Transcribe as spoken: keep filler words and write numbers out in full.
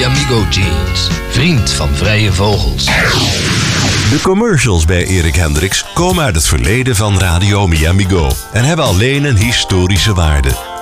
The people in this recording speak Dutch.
Amigo Jeans. Vriend van vrije vogels. De commercials bij Erik Hendricks komen uit het verleden van Radio Mi Amigo en hebben alleen een historische waarde.